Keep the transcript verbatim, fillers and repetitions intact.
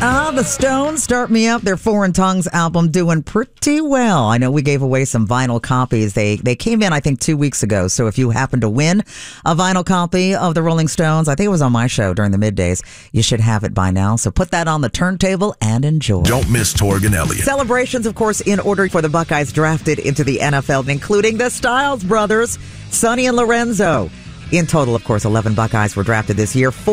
Ah, the Stones, Start Me Up, their Foreign Tongues album, doing pretty well. I know we gave away some vinyl copies. They they came in, I think, two weeks ago. So if you happen to win a vinyl copy of the Rolling Stones, I think it was on my show during the middays, you should have it by now. So put that on the turntable and enjoy. Don't miss Torg and Elliott. Celebrations, of course, in order for the Buckeyes drafted into the N F L, including the Styles brothers, Sonny and Lorenzo. In total, of course, eleven Buckeyes were drafted this year.